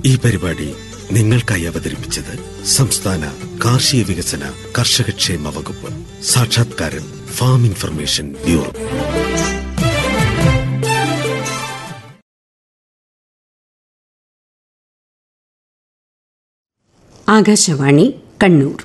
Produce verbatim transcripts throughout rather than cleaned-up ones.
ഈ പരിപാടി നിങ്ങൾക്കായി അവതരിപ്പിച്ചത് സംസ്ഥാന കാർഷിക വികസന കർഷകക്ഷേമ വകുപ്പ്. സാക്ഷാത്കാരം farm information bureau. Akashvani Kannur.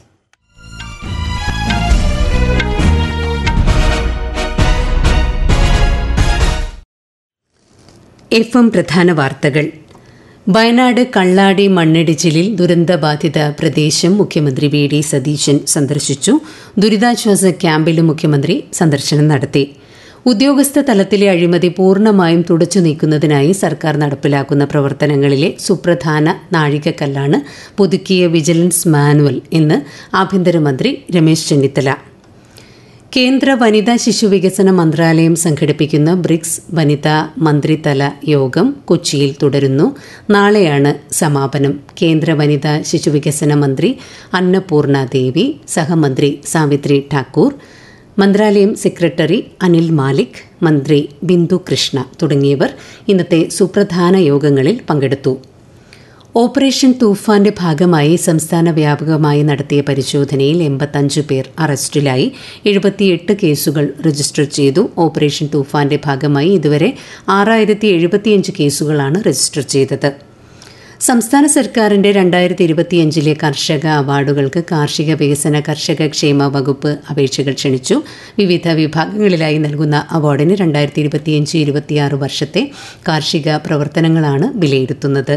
F M പ്രധാന വാർത്തകൾ. വയനാട് കള്ളാടി മണ്ണിടിച്ചിലിൽ ദുരന്തബാധിത പ്രദേശം മുഖ്യമന്ത്രി വി ഡി സതീശൻ സന്ദർശിച്ചു. ദുരിതാശ്വാസ ക്യാമ്പിലും മുഖ്യമന്ത്രി സന്ദർശനം നടത്തി. ഉദ്യോഗസ്ഥ തലത്തിലെ അഴിമതി പൂർണ്ണമായും തുടച്ചു നീക്കുന്നതിനായി സർക്കാർ നടപ്പിലാക്കുന്ന പ്രവർത്തനങ്ങളിലെ സുപ്രധാന നാഴികക്കല്ലാണ് പുതുക്കിയ വിജിലൻസ് മാനുവൽ എന്ന് ആഭ്യന്തരമന്ത്രി രമേശ് ചെന്നിത്തല. കേന്ദ്ര വനിതാ ശിശുവികസന മന്ത്രാലയം സംഘടിപ്പിക്കുന്ന ബ്രിക്സ് വനിതാ മന്ത്രിതല യോഗം കൊച്ചിയിൽ തുടരുന്നു. നാളെയാണ് സമാപനം. കേന്ദ്ര വനിതാ ശിശുവികസന മന്ത്രി അന്നപൂർണ ദേവി, സഹമന്ത്രി സാവിത്രി ഠാക്കൂർ, മന്ത്രാലയം സെക്രട്ടറി അനിൽ മാലിക്, മന്ത്രി ബിന്ദു കൃഷ്ണ തുടങ്ങിയവർ ഇന്നത്തെ സുപ്രധാന യോഗങ്ങളിൽ പങ്കെടുത്തു. ഓപ്പറേഷൻ തൂഫാന്റെ ഭാഗമായി സംസ്ഥാന വ്യാപകമായി നടത്തിയ പരിശോധനയിൽ എൺപത്തഞ്ച് പേർ അറസ്റ്റിലായി. എഴുപത്തിയെട്ട് കേസുകൾ രജിസ്റ്റർ ചെയ്തു. ഓപ്പറേഷൻ തൂഫാന്റെ ഭാഗമായി ഇതുവരെ ആറായിരത്തി എഴുപത്തിയഞ്ച് കേസുകളാണ് രജിസ്റ്റർ ചെയ്തത്. സംസ്ഥാന സർക്കാരിന്റെ രണ്ടായിരത്തി ഇരുപത്തിയഞ്ചിലെ കർഷക അവാർഡുകൾക്ക് കാർഷിക വികസന കർഷക ക്ഷേമ വകുപ്പ് അപേക്ഷകൾ ക്ഷണിച്ചു. വിവിധ വിഭാഗങ്ങളിലായി നൽകുന്ന അവാർഡിന് രണ്ടായിരത്തി ഇരുപത്തിയഞ്ച് ഇരുപത്തിയാറ് വർഷത്തെ കാർഷിക പ്രവർത്തനങ്ങളാണ് വിലയിരുത്തുന്നത്.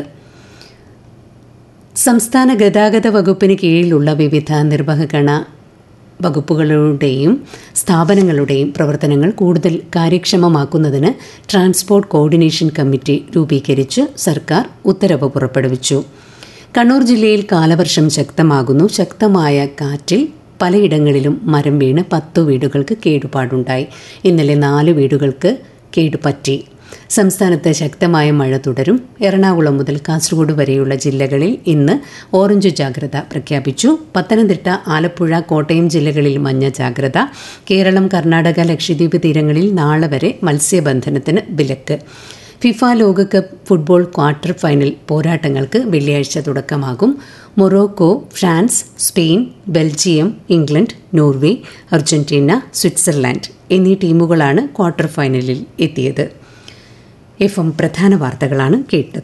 സംസ്ഥാന ഗതാഗത വകുപ്പിന് കീഴിലുള്ള വിവിധ നിർവഹണ വകുപ്പുകളുടെയും സ്ഥാപനങ്ങളുടെയും പ്രവർത്തനങ്ങൾ കൂടുതൽ കാര്യക്ഷമമാക്കുന്നതിന് ട്രാൻസ്പോർട്ട് കോർഡിനേഷൻ കമ്മിറ്റി രൂപീകരിച്ച് സർക്കാർ ഉത്തരവ് പുറപ്പെടുവിച്ചു. കണ്ണൂർ ജില്ലയിൽ കാലവർഷം ശക്തമാകുന്നു. ശക്തമായ കാറ്റിൽ പലയിടങ്ങളിലും മരം വീണ് പത്തു വീടുകൾക്ക് കേടുപാടുണ്ടായി. ഇന്നലെ നാല് വീടുകൾക്ക് കേടുപറ്റി. സംസ്ഥാനത്ത് ശക്തമായ മഴ തുടരും. എറണാകുളം മുതൽ കാസർഗോഡ് വരെയുള്ള ജില്ലകളിൽ ഇന്ന് ഓറഞ്ച് ജാഗ്രത പ്രഖ്യാപിച്ചു. പത്തനംതിട്ട, ആലപ്പുഴ, കോട്ടയം ജില്ലകളിൽ മഞ്ഞ ജാഗ്രത. കേരളം, കർണാടക, ലക്ഷദ്വീപ് തീരങ്ങളിൽ നാളെ വരെ മത്സ്യബന്ധനത്തിന് വിലക്ക്. ഫിഫ ലോകകപ്പ് ഫുട്ബോൾ ക്വാർട്ടർ ഫൈനൽ പോരാട്ടങ്ങൾക്ക് വെള്ളിയാഴ്ച തുടക്കമാകും. Morocco, France, Spain, Belgium, England, Norway, Argentina, Switzerland എന്നീ ടീമുകളാണ് ക്വാർട്ടർ ഫൈനലിൽ എത്തിയത്. എഫ് എം പ്രധാന വാർത്തകളാണ് കേട്ടത്.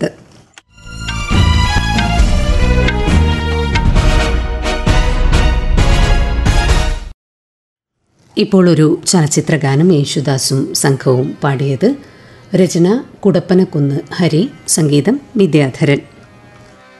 ഇപ്പോൾ ഒരു ചലച്ചിത്രഗാനം യേശുദാസും സംഘവും പാടിയത്. രചന കുടപ്പനക്കുന്ന് ഹരി, സംഗീതം വിദ്യാധരൻ.